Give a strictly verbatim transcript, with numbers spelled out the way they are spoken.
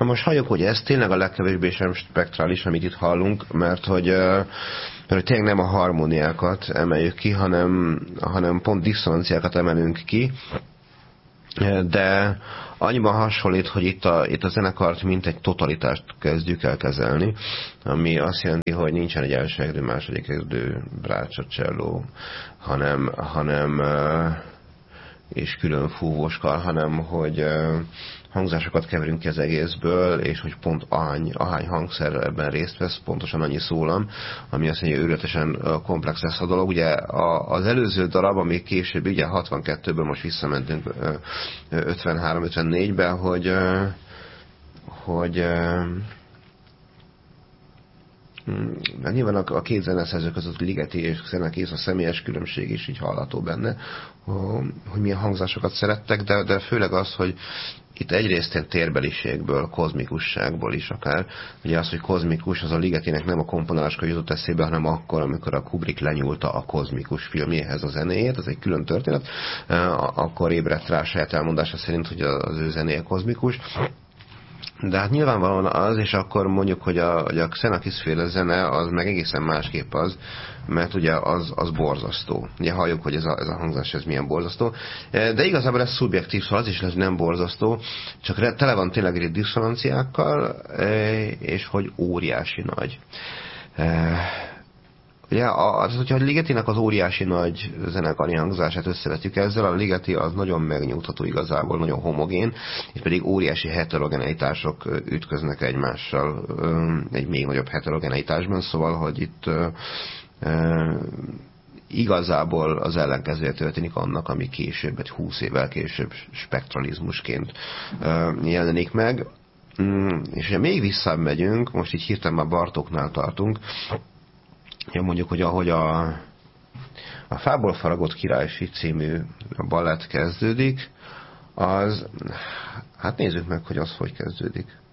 Na most halljuk, hogy ez tényleg a legkevésbé sem spektrális, amit itt hallunk, mert hogy, mert hogy tényleg nem a harmóniákat emeljük ki, hanem, hanem pont diszonanciákat emelünk ki, de annyiban hasonlít, hogy itt a, itt a zenekart mint egy totalitást kezdjük el kezelni, ami azt jelenti, hogy nincsen egy első egydő, második egydő, brácsa, cselló, hanem, hanem és külön fúvóskal, hanem hogy hangzásokat keverünk ki az egészből, és hogy pont ahány, ahány hangszer ebben részt vesz, pontosan annyi szólam, ami azt mondja, hogy őrületesen komplex lesz a dolog. Ugye az előző darab, ami később, ugye hatvankettőből most visszamentünk ötvenhárom ötvennégybe, hogy hogy mert nyilván a két zeneszerző között Ligeti és Xenakis a személyes különbség is így hallható benne, hogy milyen hangzásokat szerettek, de, de főleg az, hogy itt egyrészt egy térbeliségből, kozmikusságból is akár. Ugye az, hogy kozmikus, az a Ligetinek nem a komponáláskor jutott eszébe, hanem akkor, amikor a Kubrick lenyúlta a kozmikus filmjéhez a zenéjét, ez egy külön történet, akkor ébredt rá saját elmondása szerint, hogy az ő zenéje kozmikus. De hát nyilvánvalóan az, és akkor mondjuk, hogy a, hogy a Xenakis féle zene az meg egészen másképp az, mert ugye az, az borzasztó. Ugye halljuk, hogy ez a, ez a hangzás ez milyen borzasztó. De igazából ez szubjektív, szóval az is lesz nem borzasztó, csak tele van tényleg diszonanciákkal, és hogy óriási nagy. Ugye, az, hogyha a Ligetinek az óriási nagy zenekari hangzását összevetjük ezzel, a Ligeti az nagyon megnyugtató igazából, nagyon homogén, és pedig óriási heterogeneitások ütköznek egymással egy még nagyobb heterogeneitásban, szóval, hogy itt igazából az ellenkezője történik annak, ami később, egy húsz évvel később spektralizmusként jelenik meg. És ha még visszább megyünk, most így hirtelen már Bartóknál tartunk, ja, mondjuk, hogy ahogy a, a Fából faragott királyfi című ballett kezdődik, az, hát nézzük meg, hogy az hogy kezdődik.